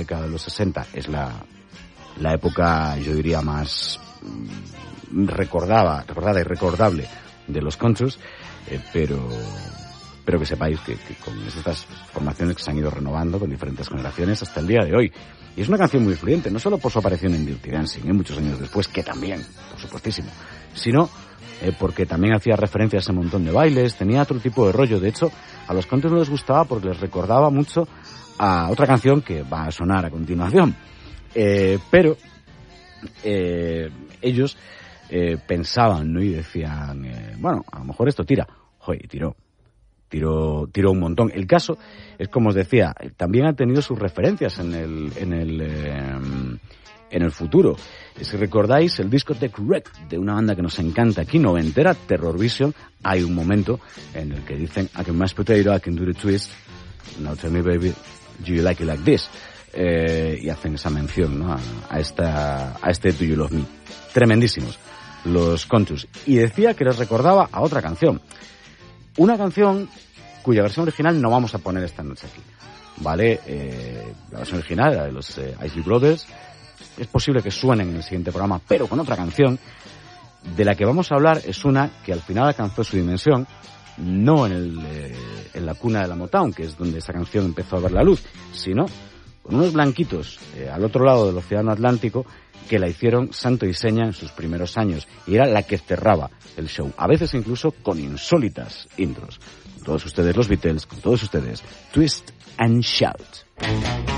década de los 60 es la época, yo diría, más recordada y recordable de los Contours, pero que sepáis que con estas formaciones que se han ido renovando con diferentes generaciones hasta el día de hoy. Y es una canción muy influyente, no solo por su aparición en Dirty Dancing, muchos años después, que también, por supuestísimo, sino porque también hacía referencias a un montón de bailes, tenía otro tipo de rollo. De hecho, a los Contours no les gustaba porque les recordaba mucho a otra canción que va a sonar a continuación. Pero ellos pensaban, ¿no? Y decían, bueno, a lo mejor esto tira. Joder, tiró un montón. El caso es, como os decía, también ha tenido sus referencias en el futuro. Si recordáis el Discotheque Wreck de una banda que nos encanta aquí, noventera, Terror Vision, hay un momento en el que dicen I can mash potato, I can do the twist, now tell me baby, do you like it like this? Y hacen esa mención, ¿no? a este Do You Love Me. Tremendísimos los Contours. Y decía que les recordaba a otra canción. Una canción cuya versión original no vamos a poner esta noche aquí, ¿vale? La versión original era de los Isley Brothers. Es posible que suenen en el siguiente programa, pero con otra canción. De la que vamos a hablar es una que al final alcanzó su dimensión, no en la cuna de la Motown, que es donde esa canción empezó a ver la luz, sino con unos blanquitos al otro lado del océano Atlántico que la hicieron santo y seña en sus primeros años, y era la que cerraba el show, a veces incluso con insólitas intros. Con todos ustedes los Beatles, con todos ustedes Twist and Shout.